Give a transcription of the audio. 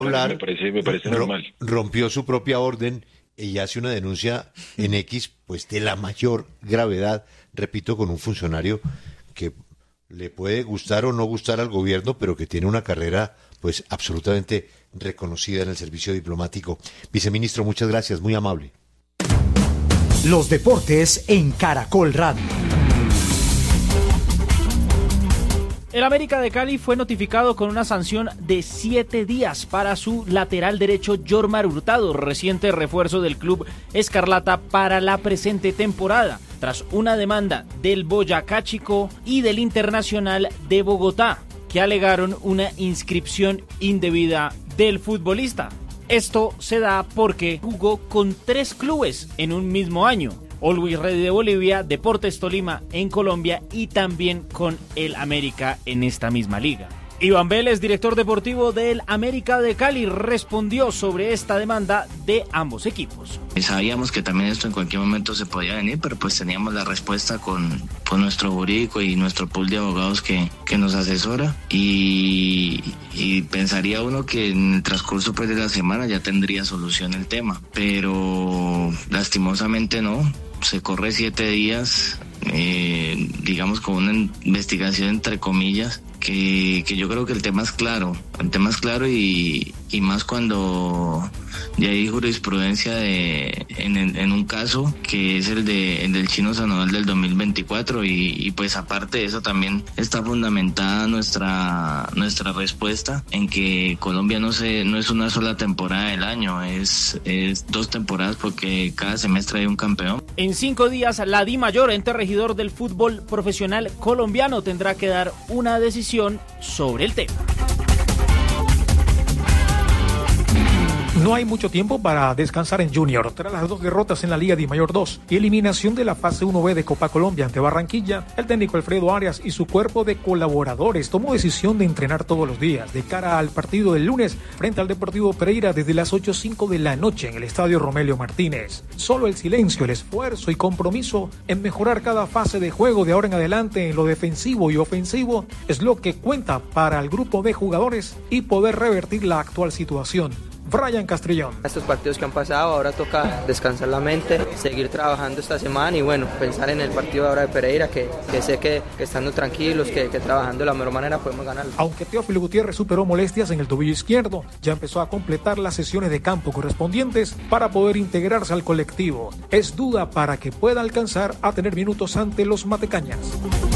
Me parece normal. Rompió su propia orden y hace una denuncia en X, pues de la mayor gravedad, repito, con un funcionario que le puede gustar o no gustar al gobierno, pero que tiene una carrera pues absolutamente reconocida en el servicio diplomático. Viceministro, muchas gracias, muy amable. Los deportes en Caracol Radio. El América de Cali fue notificado con una sanción de 7 días para su lateral derecho Yormar Hurtado, reciente refuerzo del club Escarlata para la presente temporada, tras una demanda del Boyacá Chico y del Internacional de Bogotá, que alegaron una inscripción indebida del futbolista. Esto se da porque jugó con 3 clubes en un mismo año: Always Ready de Bolivia, Deportes Tolima en Colombia y también con el América en esta misma liga. Iván Vélez, director deportivo del América de Cali, respondió sobre esta demanda de ambos equipos. Sabíamos que también esto en cualquier momento se podía venir, pero pues teníamos la respuesta con nuestro jurídico y nuestro pool de abogados que nos asesora, y pensaría uno que en el transcurso pues de la semana ya tendría solución el tema, pero lastimosamente no. Se corre 7 días, digamos con una investigación entre comillas, que yo creo que el tema es claro y más cuando ya hay jurisprudencia en un caso que es el del Chino Sandoval del 2024, y pues aparte de eso también está fundamentada nuestra respuesta en que Colombia no es una sola temporada del año, es 2 temporadas porque cada semestre hay un campeón. En 5 días la DIMAYOR, ente regidor del fútbol profesional colombiano, tendrá que dar una decisión sobre el tema. No hay mucho tiempo para descansar en Junior. Tras las 2 derrotas en la Liga DIMAYOR 2 y eliminación de la fase 1B de Copa Colombia ante Barranquilla, el técnico Alfredo Arias y su cuerpo de colaboradores tomó decisión de entrenar todos los días de cara al partido del lunes frente al Deportivo Pereira desde las 8:05 de la noche en el Estadio Romelio Martínez. Solo el silencio, el esfuerzo y compromiso en mejorar cada fase de juego de ahora en adelante en lo defensivo y ofensivo es lo que cuenta para el grupo de jugadores y poder revertir la actual situación. Brian Castrillón. Estos partidos que han pasado, ahora toca descansar la mente, seguir trabajando esta semana y bueno, pensar en el partido ahora de Pereira, que sé que estando tranquilos, que trabajando de la mejor manera podemos ganarlo. Aunque Teófilo Gutiérrez superó molestias en el tobillo izquierdo, ya empezó a completar las sesiones de campo correspondientes para poder integrarse al colectivo. Es duda para que pueda alcanzar a tener minutos ante los matecañas.